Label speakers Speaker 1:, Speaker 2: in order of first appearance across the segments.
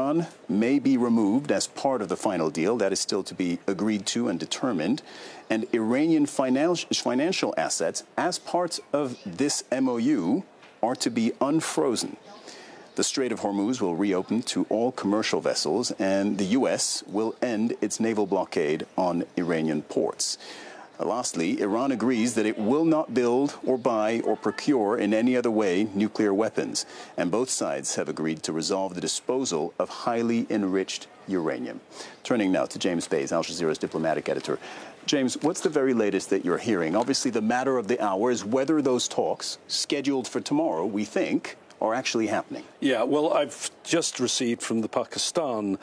Speaker 1: Iran may be removed as part of the final deal. That is still to be agreed to and determined. And Iranian financial assets, as part of this MOU, are to be unfrozen. The Strait of Hormuz will reopen to all commercial vessels, and the U.S. will end its naval blockade on Iranian ports. Lastly, Iran agrees that it will not build or buy or procure in any other way nuclear weapons, and both sides have agreed to resolve the disposal of highly enriched uranium. Turning now to James Bays, Al Jazeera's diplomatic editor. James, what's the very latest that you're hearing? Obviously, the matter of the hour is whether those talks, scheduled for tomorrow, we think, are actually happening.
Speaker 2: Yeah, well, I've just received from the Pakistan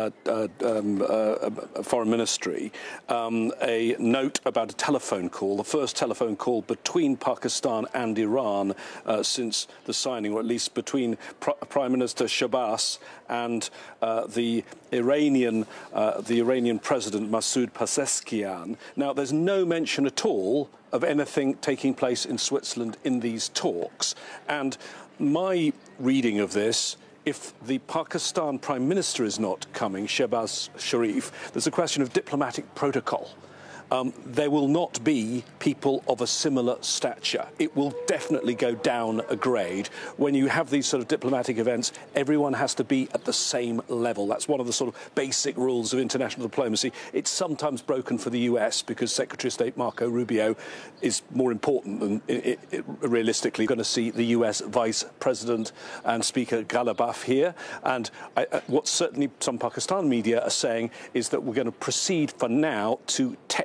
Speaker 2: Foreign Ministry a note about a telephone call, the first telephone call between Pakistan and Iran since the signing, or at least between Prime Minister Shahbaz and the Iranian President Masoud Pezeshkian. Now, there's no mention at all of anything taking place in Switzerland in these talks. And my reading of this, if the Pakistan Prime Minister is not coming, Shehbaz Sharif, there's a question of diplomatic protocol. There will not be people of a similar stature. It will definitely go down a grade. When you have these sort of diplomatic events, everyone has to be at the same level. That's one of the sort of basic rules of international diplomacy. It's sometimes broken for the US because Secretary of State Marco Rubio is more important than realistically going to see the US Vice President and Speaker Ghalibaf here. And what certainly some Pakistan media are saying is that we're going to proceed for now to